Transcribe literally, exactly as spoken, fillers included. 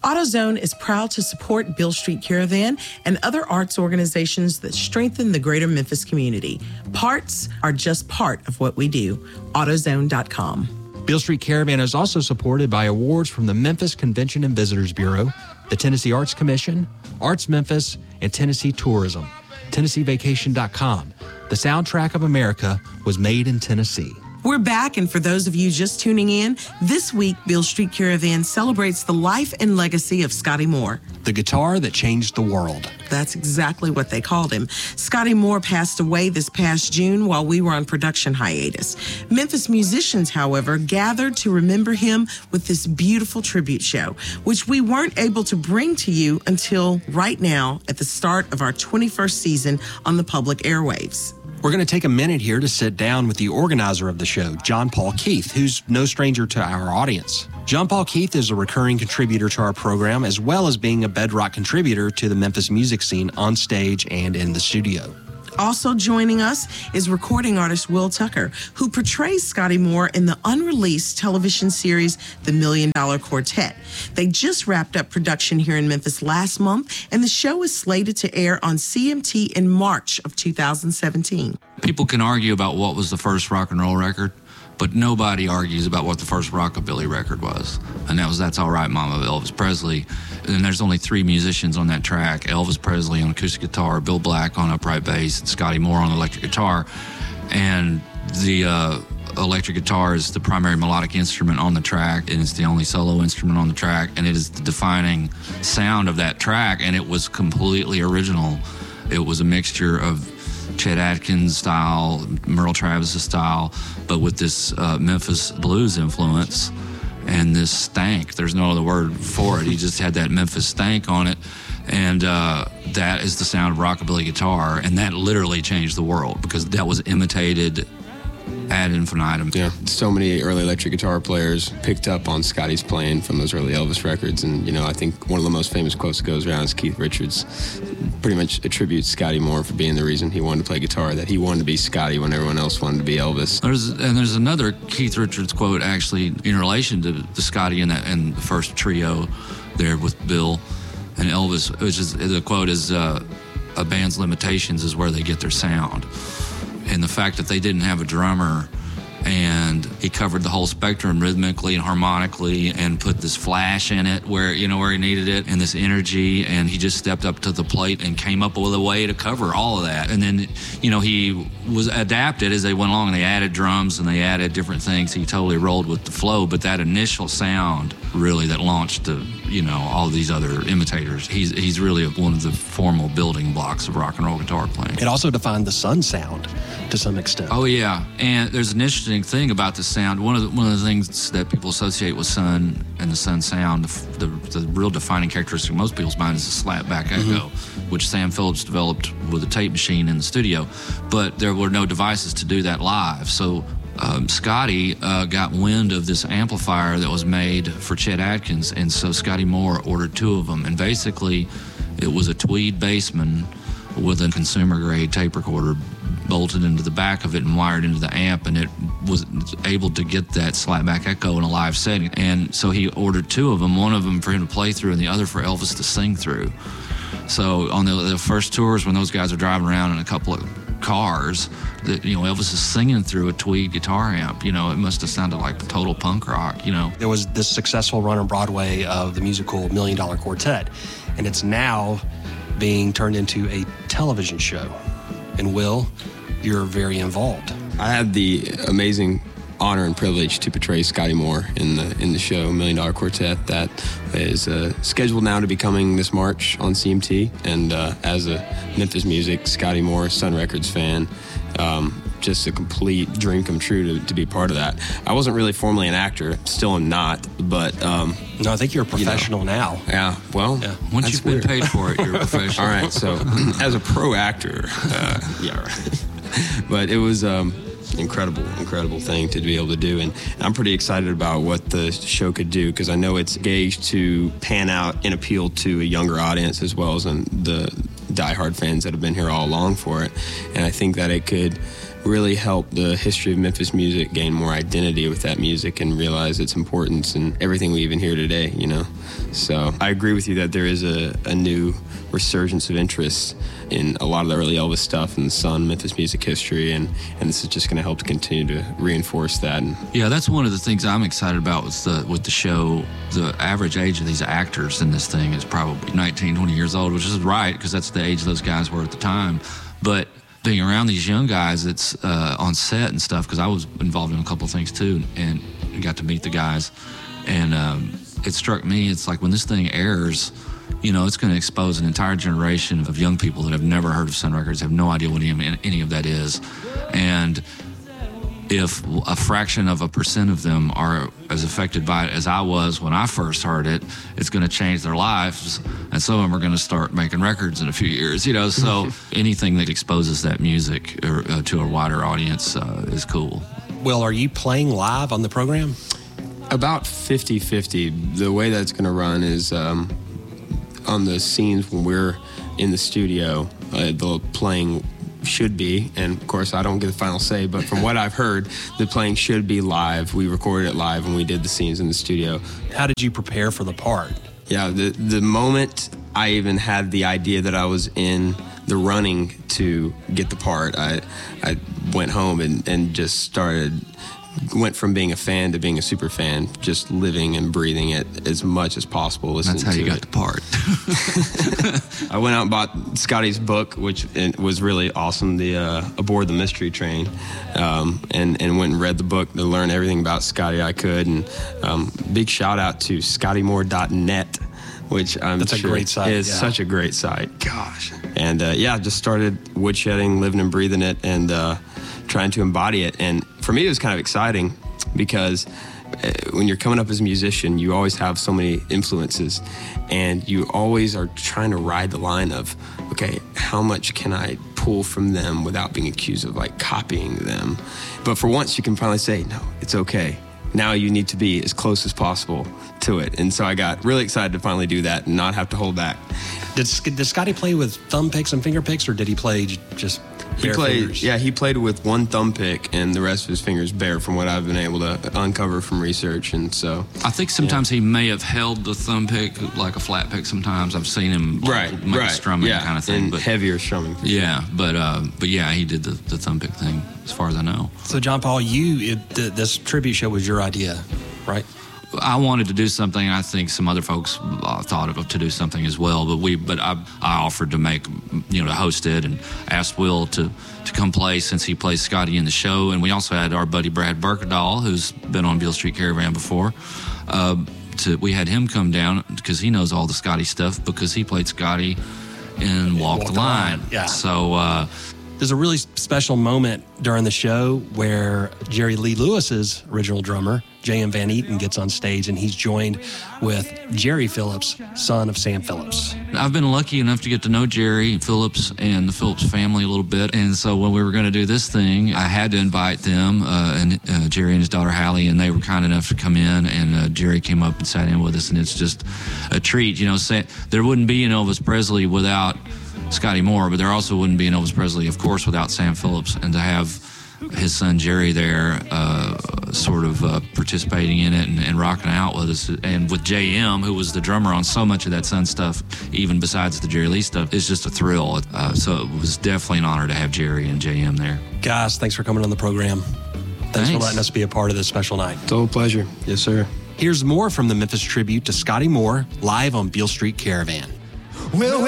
AutoZone is proud to support Beale Street Caravan and other arts organizations that strengthen the greater Memphis community. Parts are just part of what we do. AutoZone dot com. Beale Street Caravan is also supported by awards from the Memphis Convention and Visitors Bureau, the Tennessee Arts Commission, Arts Memphis, and Tennessee Tourism. Tennessee Vacation dot com. The soundtrack of America was made in Tennessee. We're back, and for those of you just tuning in, this week, Beale Street Caravan celebrates the life and legacy of Scotty Moore. The guitar that changed the world. That's exactly what they called him. Scotty Moore passed away this past June while we were on production hiatus. Memphis musicians, however, gathered to remember him with this beautiful tribute show, which we weren't able to bring to you until right now at the start of our twenty-first season on the public airwaves. We're going to take a minute here to sit down with the organizer of the show, John Paul Keith, who's no stranger to our audience. John Paul Keith is a recurring contributor to our program, as well as being a bedrock contributor to the Memphis music scene on stage and in the studio. Also joining us is recording artist Will Tucker, who portrays Scotty Moore in the unreleased television series The Million Dollar Quartet. They just wrapped up production here in Memphis last month, and the show is slated to air on C M T in March of two thousand seventeen. People can argue about what was the first rock and roll record, but nobody argues about what the first rockabilly record was. And that was That's All Right, Mama, of Elvis Presley. And there's only three musicians on that track: Elvis Presley on acoustic guitar, Bill Black on upright bass, and Scotty Moore on electric guitar. And the uh, electric guitar is the primary melodic instrument on the track, and it's the only solo instrument on the track, and it is the defining sound of that track, and it was completely original. It was a mixture of Chet Atkins style, Merle Travis style, but with this uh, Memphis blues influence and this stank. There's no other word for it. He just had that Memphis stank on it, and uh, that is the sound of rockabilly guitar, and that literally changed the world because that was imitated ad infinitum. Yeah, so many early electric guitar players picked up on Scotty's playing from those early Elvis records, and you know, I think one of the most famous quotes that goes around is Keith Richards pretty much attributes Scotty Moore for being the reason he wanted to play guitar, that he wanted to be Scotty when everyone else wanted to be Elvis. There's and there's another Keith Richards quote actually in relation to, to Scotty and that and the first trio there with Bill and Elvis, which is the quote is uh, a band's limitations is where they get their sound. And the fact that they didn't have a drummer and he covered the whole spectrum rhythmically and harmonically and put this flash in it where, you know, where he needed it and this energy, and he just stepped up to the plate and came up with a way to cover all of that. And then, you know, he was adapted as they went along, and they added drums and they added different things. He totally rolled with the flow, but that initial sound really that launched the, you know, all these other imitators. He's he's really one of the formal building blocks of rock and roll guitar playing. It also defined the Sun sound to some extent. Oh yeah, and there's an interesting thing about the sound. One of the, one of the things that people associate with Sun and the Sun sound, the, the, the real defining characteristic in most people's mind is the slap back echo, mm-hmm. which Sam Phillips developed with a tape machine in the studio. But there were no devices to do that live, so. Um, Scotty uh, got wind of this amplifier that was made for Chet Atkins, and so Scotty Moore ordered two of them. And basically, it was a Tweed Bassman with a consumer-grade tape recorder bolted into the back of it and wired into the amp, and it was able to get that slapback echo in a live setting. And so he ordered two of them, one of them for him to play through and the other for Elvis to sing through. So on the, the first tours, when those guys are driving around in a couple of cars, that, you know, Elvis is singing through a Tweed guitar amp. You know, it must have sounded like total punk rock, you know. There was this successful run on Broadway of the musical Million Dollar Quartet, and it's now being turned into a television show. And Will, you're very involved. I had the amazing honor and privilege to portray Scotty Moore in the in the show Million Dollar Quartet that is uh, scheduled now to be coming this March on C M T. And uh, as a Memphis music, Scotty Moore, Sun Records fan, um, just a complete dream come true to, to be part of that. I wasn't really formally an actor, still am not, but um, no, I think you're a professional you know, now. Yeah, well, yeah. Once you've been paid for it, you're a professional. All right, so as a pro actor, uh, yeah, right. But it was um, incredible, incredible thing to be able to do, and I'm pretty excited about what the show could do because I know it's gauged to pan out and appeal to a younger audience as well as the diehard fans that have been here all along for it, and I think that it could really help the history of Memphis music gain more identity with that music and realize its importance in everything we even hear today, you know? So I agree with you that there is a, a new resurgence of interest in a lot of the early Elvis stuff and the Sun, Memphis music history, and, and this is just going to help to continue to reinforce that. And yeah, that's one of the things I'm excited about with the, with the show. The average age of these actors in this thing is probably nineteen, twenty years old, which is right, because that's the age those guys were at the time. But being around these young guys that's uh, on set and stuff, because I was involved in a couple of things too, and got to meet the guys, and um, it struck me, it's like when this thing airs, you know, it's going to expose an entire generation of young people that have never heard of Sun Records, have no idea what any, any of that is. And if a fraction of a percent of them are as affected by it as I was when I first heard it, it's going to change their lives. And some of them are going to start making records in a few years, you know. So anything that exposes that music or, uh, to a wider audience uh, is cool. Will, are you playing live on the program? About fifty-fifty. The way that's going to run is um, on the scenes when we're in the studio, uh, the playing should be, and of course I don't get the final say, but from what I've heard, the playing should be live. We recorded it live when we did the scenes in the studio. How did you prepare for the part? Yeah, the the moment I even had the idea that I was in the running to get the part, I I went home and, and just started, went from being a fan to being a super fan, just living and breathing it as much as possible. That's how you got it. the part. I went out and bought Scotty's book, which was really awesome, the uh, Aboard the Mystery Train, um, and, and went and read the book to learn everything about Scotty I could. And um, big shout out to Scotty Moore dot net, which I'm That's sure a great site, is yeah. such a great site. Gosh. And uh, yeah, just started woodshedding, living and breathing it, and uh, trying to embody it. And for me, it was kind of exciting because uh, when you're coming up as a musician, you always have so many influences, and you always are trying to ride the line of, okay, how much can I pull from them without being accused of like copying them? But for once, you can finally say, no, it's okay. Now you need to be as close as possible to it. And so I got really excited to finally do that and not have to hold back. Did, did Scotty play with thumb picks and finger picks, or did he play j- just He bare played, fingers? yeah, he played with one thumb pick and the rest of his fingers bare, from what I've been able to uncover from research. And so, I think sometimes yeah. he may have held the thumb pick like a flat pick. Sometimes I've seen him right, make right, a strumming yeah, kind of thing, and but heavier strumming. Yeah, but uh, but yeah, he did the, the thumb pick thing, as far as I know. So, John Paul, you it, th- this tribute show was your idea, right? I wanted to do something. I think some other folks uh, thought of to do something as well, but we, but I, I offered to make, you know, to host it, and asked Will to, to come play since he plays Scotty in the show. And we also had our buddy Brad Berkedahl, who's been on Beale Street Caravan before. Uh, to we had him come down because he knows all the Scotty stuff, because he played Scotty in Walk, Walk the, the Line. Line. Yeah. So uh, there's a really special moment during the show where Jerry Lee Lewis's original drummer, J M Van Eaton, gets on stage, and he's joined with Jerry Phillips, son of Sam Phillips. I've been lucky enough to get to know Jerry Phillips and the Phillips family a little bit, and so when we were going to do this thing, I had to invite them, uh, and uh, Jerry and his daughter Hallie, and they were kind enough to come in, and uh, Jerry came up and sat in with us, and it's just a treat. You know, say, there wouldn't be an Elvis Presley without Scotty Moore, but there also wouldn't be an Elvis Presley, of course, without Sam Phillips, and to have his son Jerry there uh, sort of uh, participating in it and, and rocking out with us, and with J M, who was the drummer on so much of that Sun stuff, even besides the Jerry Lee stuff, it's just a thrill. Uh, so it was definitely an honor to have Jerry and J M there. Guys, thanks for coming on the program. Thanks, thanks for letting us be a part of this special night. It's all a pleasure. Yes, sir. Here's more from the Memphis tribute to Scotty Moore live on Beale Street Caravan. Well,